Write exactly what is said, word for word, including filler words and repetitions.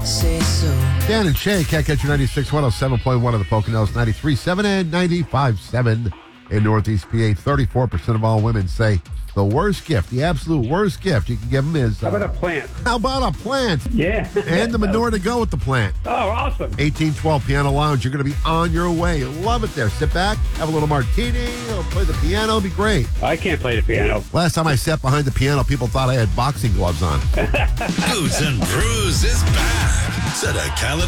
say so. Dan and Shay, Can't Catch You ninety-six point one oh seven point one of the Poconos, ninety-three point seven and ninety-five point seven in Northeast P A. thirty-four percent of all women say the worst gift, the absolute worst gift you can give them is... Uh, how about a plant? How about a plant? Yeah. And the manure to go with the plant. Oh, awesome. eighteen twelve Piano Lounge. You're going to be on your way. Love it there. Sit back, have a little martini, or play the piano. It'll be great. I can't play the piano. Last time I sat behind the piano, people thought I had boxing gloves on. Booze and Brews is back. Set a calendar